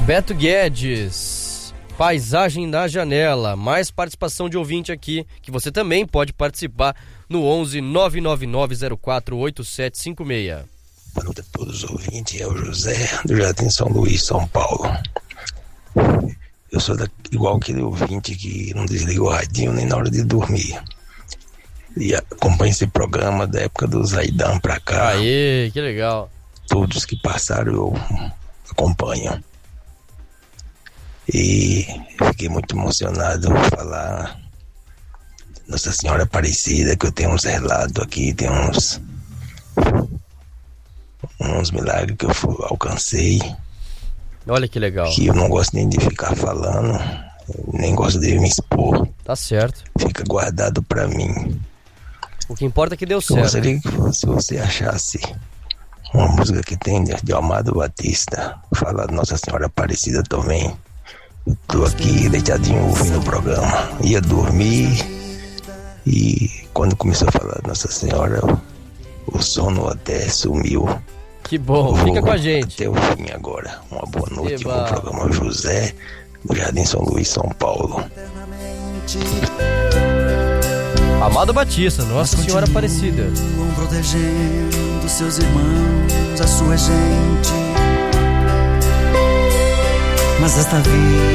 Beto Guedes, Paisagem na Janela. Mais participação de ouvinte aqui, que você também pode participar no 11 999048756. Boa noite a todos os ouvintes, é o José do Jardim São Luís, São Paulo. Eu sou igual aquele ouvinte que não desliga o radinho nem na hora de dormir. E acompanho esse programa da época do Zaidan pra cá. Aê, que legal. Todos que passaram eu acompanho. E fiquei muito emocionado ao falar Nossa Senhora Aparecida, que eu tenho uns relatos aqui, tem uns milagres que eu alcancei. Olha que legal. Que eu não gosto nem de ficar falando, nem gosto de me expor. Tá certo. Fica guardado pra mim. O que importa é que deu certo. Eu gostaria que se você achasse uma música que tem de Amado Batista, falar de Nossa Senhora Aparecida também. Eu tô aqui deitadinho ouvindo o programa. Ia dormir e quando começou a falar de Nossa Senhora, o sono até sumiu. Que bom, fica com a gente. Até o fim agora. Uma boa noite, bom programa. José, do Jardim São Luís, São Paulo. Amado Batista, Nossa Senhora Aparecida. Protegendo seus irmãos, a sua gente. Mas esta vida